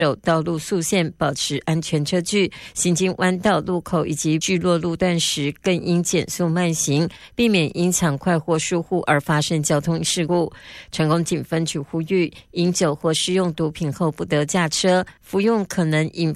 道路速线，保持安全车距，行经弯道路口以及聚落路段时更应减速慢行，避免因抢快或疏忽而发生交通事故。成功警分局呼吁，饮酒或施用毒品后不得驾车，服用可能引